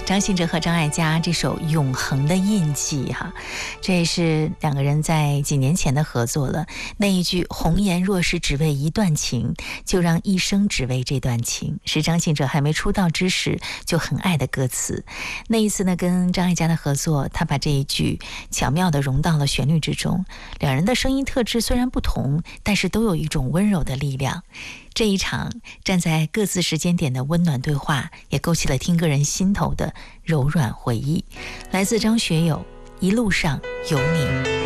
张信哲和张艾嘉这首《永恒的印记》哈，这也是两个人在几年前的合作了。那一句"红颜若是只为一段情，就让一生只为这段情"，是张信哲还没出道之时就很爱的歌词。那一次呢，跟张艾嘉的合作，他把这一句巧妙地融到了旋律之中。两人的声音特质虽然不同，但是都有一种温柔的力量。这一场站在各自时间点的温暖对话，也勾起了听歌人心头的柔软回忆。来自张学友，《一路上有你》。